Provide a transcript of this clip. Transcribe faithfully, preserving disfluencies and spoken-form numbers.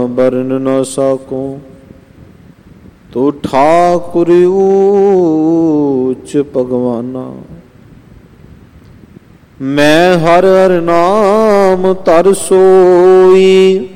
Burn ਨਾ ਸਾਕੋ। ਤੂੰ ਠਾਕੁਰ ਊਚ ਭਗਵਾਨਾ, ਮੈਂ ਹਰਿ ਹਰਿ ਨਾਮ ਧਰ ਸੋਈ।